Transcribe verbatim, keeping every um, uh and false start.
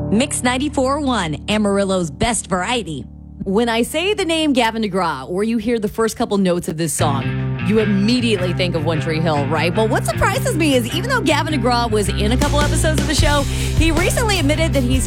Mix ninety-four point one, Amarillo's best variety. When I say the name Gavin DeGraw, or you hear the first couple notes of this song, you immediately think of One Tree Hill, right? But what surprises me is even though Gavin DeGraw was in a couple episodes of the show, he recently admitted that he's